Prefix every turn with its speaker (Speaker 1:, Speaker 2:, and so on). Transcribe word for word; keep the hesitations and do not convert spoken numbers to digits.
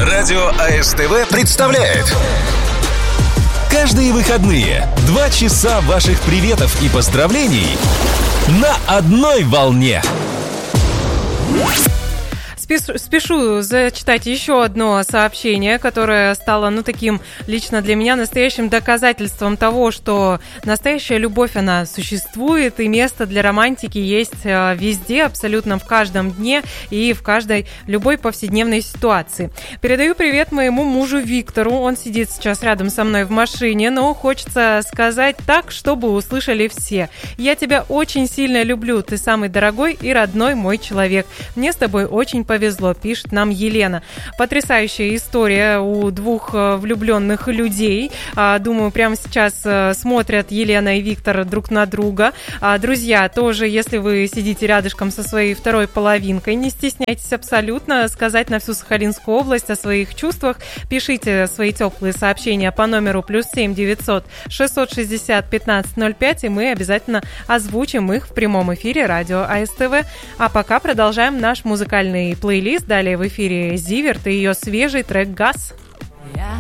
Speaker 1: Радио АСТВ представляет каждые выходные два часа ваших приветов и поздравлений на одной волне.
Speaker 2: Спешу зачитать еще одно сообщение, которое стало, ну, таким лично для меня настоящим доказательством того, что настоящая любовь, она существует, и место для романтики есть везде, абсолютно в каждом дне и в каждой любой повседневной ситуации. Передаю привет моему мужу Виктору, он сидит сейчас рядом со мной в машине, но хочется сказать так, чтобы услышали все. Я тебя очень сильно люблю, ты самый дорогой и родной мой человек. Мне с тобой очень повезло. Повезло, пишет нам Елена. Потрясающая история у двух влюбленных людей. Думаю, прямо сейчас смотрят Елена и Виктор друг на друга. Друзья, тоже, если вы сидите рядышком со своей второй половинкой, не стесняйтесь абсолютно сказать на всю Сахалинскую область о своих чувствах. Пишите свои теплые сообщения по номеру плюс семь девятьсот шестьсот шестьдесят пятнадцать ноль пять, и мы обязательно озвучим их в прямом эфире радио АСТВ. А пока продолжаем наш музыкальный плейлист. Далее в эфире Зиверт и ее свежий трек «Газ».